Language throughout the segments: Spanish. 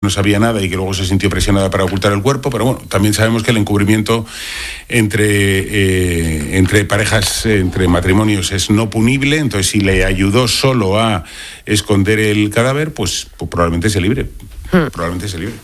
no sabía nada y que luego se sintió presionada para ocultar el cuerpo, pero bueno, también sabemos que el encubrimiento entre parejas, entre matrimonios es no punible, entonces si le ayudó solo a esconder el cadáver, pues probablemente se libre, probablemente se libre.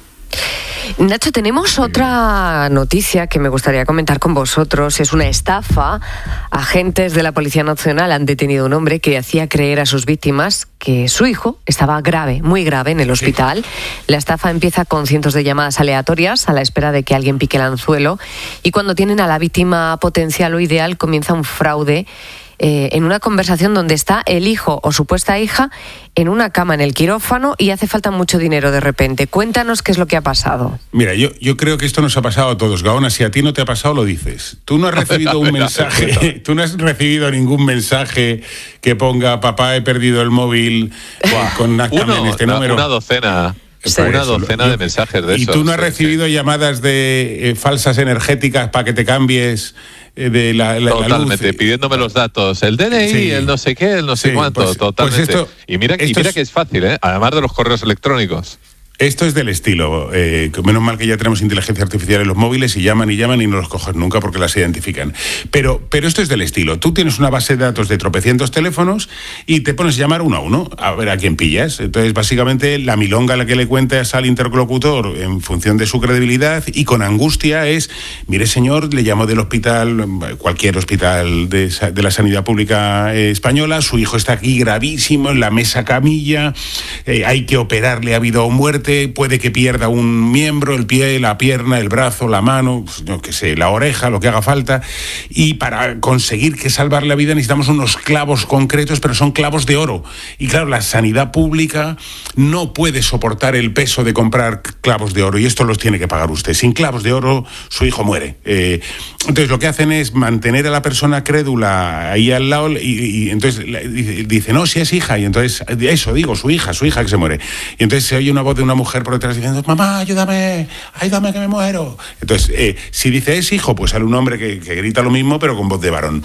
Nacho, tenemos otra noticia que me gustaría comentar con vosotros. Es una estafa. Agentes de la Policía Nacional han detenido a un hombre que hacía creer a sus víctimas que su hijo estaba grave, muy grave, en el hospital. La estafa empieza con cientos de llamadas aleatorias a la espera de que alguien pique el anzuelo, y cuando tienen a la víctima potencial o ideal comienza un fraude en una conversación donde está el hijo o supuesta hija en una cama en el quirófano y hace falta mucho dinero de repente. Cuéntanos qué es lo que ha pasado. Mira, yo creo que esto nos ha pasado a todos, Gaona. Si a ti no te ha pasado, lo dices. Tú no has recibido un mensaje, tú no has recibido ningún mensaje que ponga: papá, he perdido el móvil con en este número. Una docena. Sí. Una docena de mensajes de esos. Y tú no has recibido llamadas de falsas energéticas para que te cambies de la totalmente, luz, pidiéndome los datos, el DNI, sí, el no sé qué, el no sé cuánto, pues, totalmente. Pues esto, y mira que es fácil, además de los correos electrónicos. Esto es del estilo, menos mal que ya tenemos inteligencia artificial en los móviles y llaman y no los cogen nunca porque las identifican. Pero esto es del estilo. Tú tienes una base de datos de tropecientos teléfonos y te pones a llamar uno a uno a ver a quién pillas. Entonces, básicamente, la milonga a la que le cuentas al interlocutor en función de su credibilidad y con angustia es: mire, señor, le llamo del hospital, cualquier hospital de la sanidad pública española, su hijo está aquí gravísimo, en la mesa camilla, hay que operarle, ha habido muerte, puede que pierda un miembro, el pie, la pierna, el brazo, la mano, no que sé, la oreja, lo que haga falta, y para conseguir que salvar la vida necesitamos unos clavos concretos, pero son clavos de oro. Y claro, la sanidad pública no puede soportar el peso de comprar clavos de oro, y esto los tiene que pagar usted. Sin clavos de oro, su hijo muere. Entonces lo que hacen es mantener a la persona crédula ahí al lado, y entonces dice: no, si es hija, y entonces eso digo, su hija que se muere. Y entonces se oye una voz de una mujer por detrás diciendo: mamá, ayúdame que me muero. Entonces, si dice es hijo, pues sale un hombre que grita lo mismo, pero con voz de varón.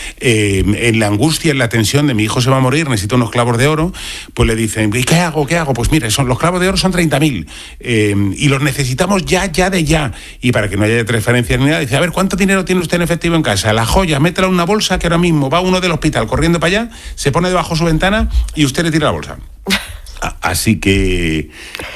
En la angustia, en la tensión de mi hijo se va a morir, necesito unos clavos de oro, pues le dicen: ¿y qué hago? Pues mire, los clavos de oro son 30.000 y los necesitamos ya. Y para que no haya transferencias ni nada, dice: a ver, ¿cuánto dinero tiene usted en efectivo en casa? La joya, métela en una bolsa, que ahora mismo va uno del hospital corriendo para allá, se pone debajo de su ventana y usted le tira la bolsa. Así que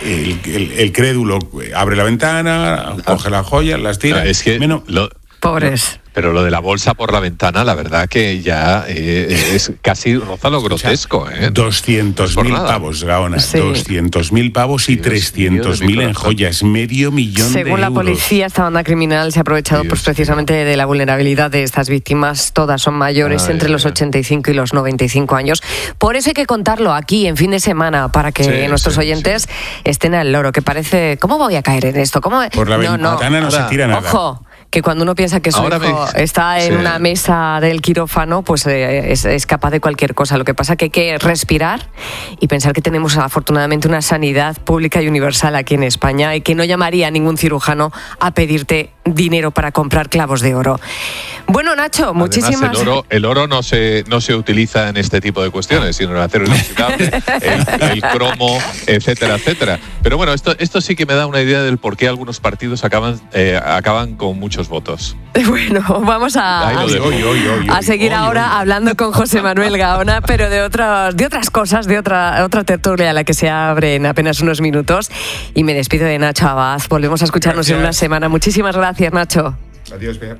el crédulo abre la ventana, coge las joyas, las tira. Es que pobres. Pero lo de la bolsa por la ventana, la verdad que ya es casi roza lo grotesco. O sea, 200.000 pavos, Gaona. Sí. 200.000 pavos y 300.000 en joyas. Medio millón de euros. Según la policía, esta banda criminal se ha aprovechado precisamente de la vulnerabilidad de estas víctimas. Todas son mayores, entre los 85 y los 95 años. Por eso hay que contarlo aquí en fin de semana, para que nuestros oyentes estén al loro. Que parece: ¿cómo voy a caer en esto? Por la ventana no se tira nada. Ojo, que cuando uno piensa que su hijo está en una mesa del quirófano, pues es capaz de cualquier cosa. Lo que pasa es que hay que respirar y pensar que tenemos afortunadamente una sanidad pública y universal aquí en España, y que no llamaría a ningún cirujano a pedirte dinero para comprar clavos de oro. Bueno, Nacho, muchísimas... Además, el oro no se utiliza en este tipo de cuestiones, sino en el acero inoxidable, el cromo, etcétera. Pero bueno, esto sí que me da una idea del por qué algunos partidos acaban con muchos votos. Bueno, vamos a seguir ahora hablando con José Manuel Gaona, pero de otras cosas, de otra tertulia a la que se abre en apenas unos minutos. Y me despido de Nacho Abad. Volvemos a escucharnos en una semana. Muchísimas gracias, Nacho. Adiós, Bea.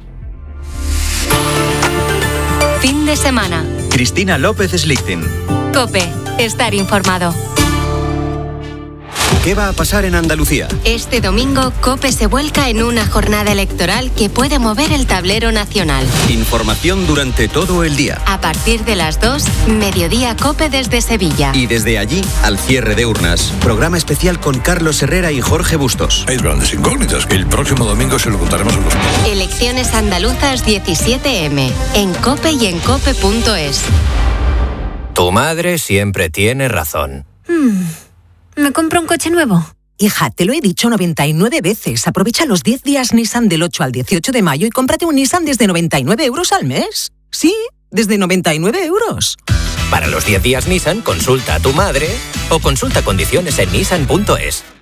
Fin de semana. Cristina López Slichting. COPE. Estar informado. ¿Qué va a pasar en Andalucía? Este domingo, COPE se vuelca en una jornada electoral que puede mover el tablero nacional. Información durante todo el día. A partir de las 2, Mediodía COPE desde Sevilla. Y desde allí, al cierre de urnas. Programa especial con Carlos Herrera y Jorge Bustos. Hay grandes incógnitas que el próximo domingo se lo contaremos a los padres. Elecciones andaluzas 17M. En COPE y en COPE.es. Tu madre siempre tiene razón. ¿Me compro un coche nuevo? Hija, te lo he dicho 99 veces. Aprovecha los 10 días Nissan del 8 al 18 de mayo y cómprate un Nissan desde 99 euros al mes. Sí, desde 99 euros. Para los 10 días Nissan, consulta a tu madre o consulta condiciones en nissan.es.